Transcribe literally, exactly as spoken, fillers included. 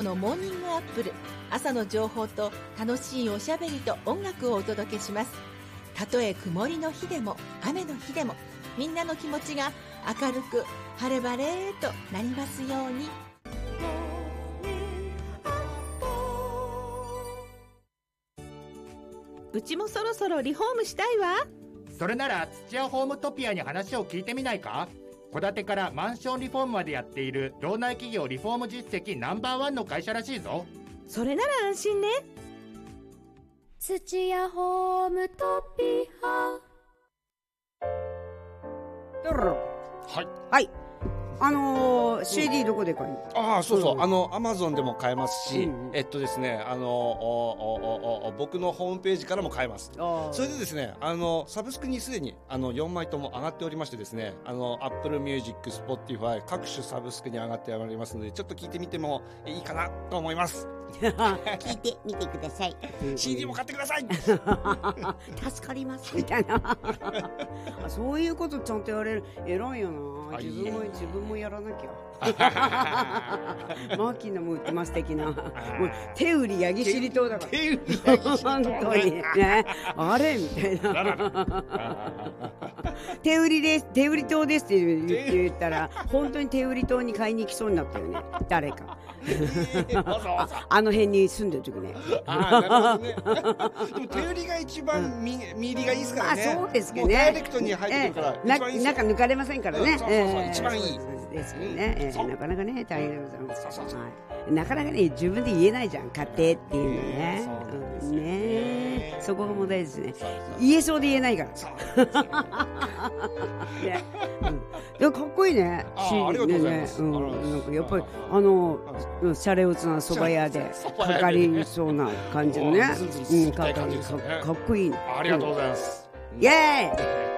のモーニングアップル、朝の情報と楽しいおしゃべりと音楽をお届けします。たとえ曇りの日でも雨の日でも、みんなの気持ちが明るく晴れ晴れとなりますように。 うちもそろそろリフォームしたいわ。 それなら土屋ホームトピアに話を聞いてみないか。戸建てからマンションリフォームまでやっている道内企業リフォーム実績ナンバーワンの会社らしいぞ。 それなら安心ね。 土屋ホームトピア。 はいはい。あのー、シーディー どこで買えるの？ ああ、そうそう、あの、アマゾンでも買えますし、 うんうん、 えっとですね、あの、おおおお僕のホームページからも買えます。それでですね、あの、サブスクにすでに、あの、よんまいとも上がっておりましてですね、あの、Apple Music、Spotify、各種サブスクに上がっておりますので、ちょっと聞いてみてもいいかなと思います。 聞いてみてください。 シーディー も買ってください。 助かりますみたいな。そういうことちゃんとやれる、偉いよな。自分も自分もやらなきゃ。マーキーのも売ってます的な。もう手売りヤギシリ島だから。 手売りヤギシリ島。 本当にね。あれみたいな。手売りです、手売り島ですって言ったら、本当に手売り島に買いに行きそうになったよね。誰か。あの辺に住んでる時ね。 あなるほどね。でも手売りが一番見入りがいいですからね。 あ、そうですけどね。 ダイレクトに入ってくるから一番いいですよ。 中抜かれませんからね。 そうそうそう、一番いいですよね。なかなかね、大変でございます。なかなかね、自分で言えないじゃん、買ってっていうのね。ね、そこが問題ですね。言えそうで言えないから。いや、かっこいいね。 ありがとうございます。 なんかやっぱりあのシャレオツな蕎麦屋でかかりそうな感じのね。うん、かっこいい。 ありがとうございます。 イエーイ。